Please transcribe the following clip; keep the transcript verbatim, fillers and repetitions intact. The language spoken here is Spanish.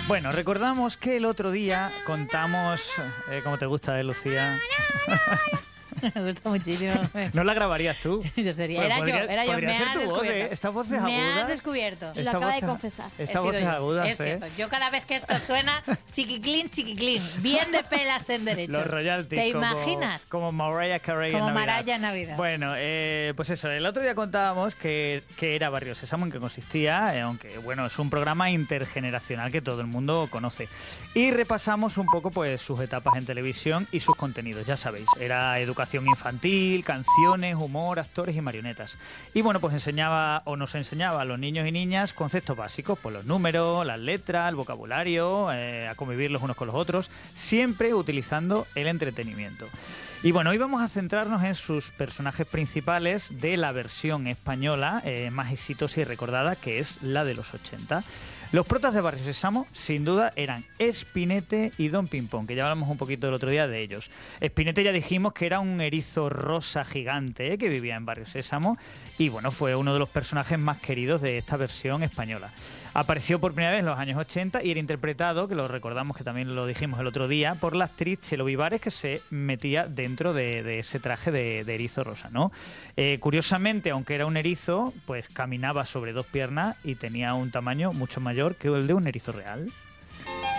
Bueno, recordamos que el otro día contamos... Eh, ¿Cómo te gusta, eh, Lucía? Me gusta muchísimo. ¿No la grabarías tú? Yo sería, Pues era yo, podrías- era yo. podría Me ser has tu voz, descubierto. ¿eh? Estas voces Me agudas. has descubierto. Esta Lo acaba voz- de confesar. Estas He sido voces yo. agudas, Es ¿eh? cierto. Yo cada vez que esto suena, chiquiclín, chiquiclín, bien de pelas en derecho. Los royalties. ¿Te como- imaginas? Como Mariah Carey Como en Navidad. Mariah en Navidad. Bueno, eh, pues eso, el otro día contábamos que, que era Barrio Sésamo, en qué consistía, eh, aunque bueno, es un programa intergeneracional que todo el mundo conoce. Y repasamos un poco pues sus etapas en televisión y sus contenidos, ya sabéis, era educación infantil, canciones, humor, actores y marionetas. Y bueno, pues enseñaba o nos enseñaba a los niños y niñas conceptos básicos, pues los números, las letras, el vocabulario, eh, a convivir los unos con los otros, siempre utilizando el entretenimiento. Y bueno, hoy vamos a centrarnos en sus personajes principales de la versión española eh, más exitosa y recordada, que es la de los ochenta. Los protas de Barrio Sésamo, sin duda, eran Espinete y Don Pimpón, que ya hablamos un poquito el otro día de ellos. Espinete ya dijimos que era un erizo rosa gigante eh, que vivía en Barrio Sésamo y bueno, fue uno de los personajes más queridos de esta versión española. Apareció por primera vez en los años ochenta y era interpretado, que lo recordamos que también lo dijimos el otro día, por la actriz Chelo Vivares, que se metía dentro de, de ese traje de, de erizo rosa, ¿no? Eh, curiosamente, aunque era un erizo, pues caminaba sobre dos piernas y tenía un tamaño mucho mayor que el de un erizo real.